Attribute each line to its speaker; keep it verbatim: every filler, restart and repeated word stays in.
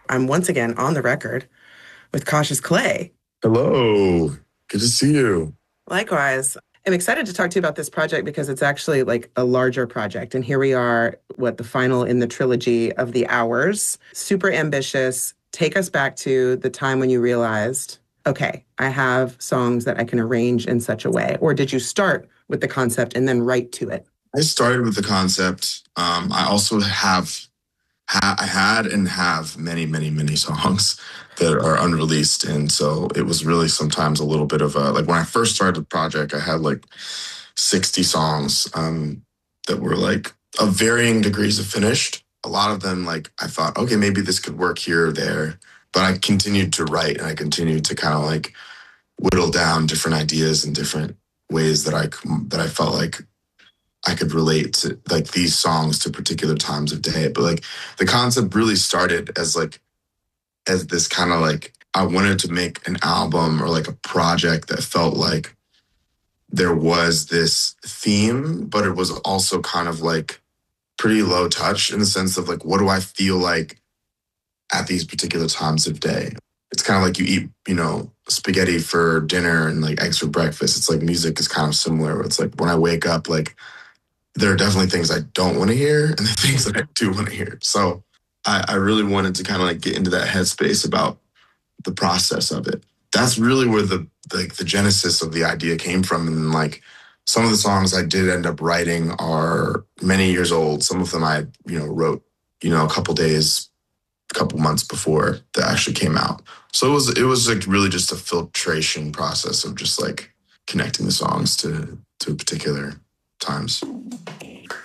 Speaker 1: I'm once again on the record with Cautious Clay.
Speaker 2: Hello. Good to see you.
Speaker 1: Likewise, I'm excited to talk to you about this project because it's actually like a larger project. And here we are, what, the final in the trilogy of The Hours. Super ambitious. Take us back to the time when you realized, okay, I have songs that I can arrange in such a way. Or did you start with the concept and then write to it?
Speaker 2: I started with the concept. Um, I also have, ha- I had and have many, many, many songs that are unreleased. And so it was really sometimes a little bit of a, like when I first started the project, I had like sixty songs um, that were like of varying degrees of finished. A lot of them, like I thought, okay, maybe this could work here or there. But I continued to write and I continued to kind of like whittle down different ideas and different ways that I c- that I felt like I could relate to like these songs to particular times of day. But like the concept really started as like as this kind of like I wanted to make an album or like a project that felt like there was this theme, but it was also kind of like pretty low touch in the sense of like, what do I feel like at these particular times of day? It's kind of like you eat, you know, spaghetti for dinner and like eggs for breakfast. It's like music is kind of similar. It's like when I wake up, like there are definitely things I don't want to hear and the things that I do want to hear. So I, I really wanted to kind of like get into that headspace about the process of it. That's really where the like the genesis of the idea came from. And like some of the songs I did end up writing are many years old. Some of them I, you know, wrote, you know, a couple days, a couple months before they actually came out. So it was it was like really just a filtration process of just like connecting the songs to to particular times.